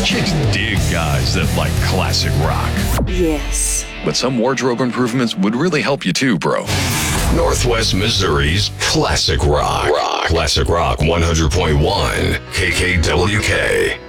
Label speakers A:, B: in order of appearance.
A: Chicks dig guys that like classic rock.
B: Yes.
A: But some wardrobe improvements would really help you too, bro. Northwest Missouri's Classic Rock. Classic Rock 100.1 KKWK.